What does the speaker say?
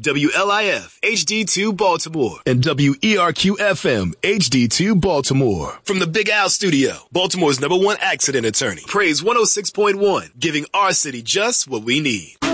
WLIF HD2 Baltimore and WERQ-FM HD2 Baltimore. From the Big Al Studio, Baltimore's #1 accident attorney. Praise 106.1, giving our city just what we need.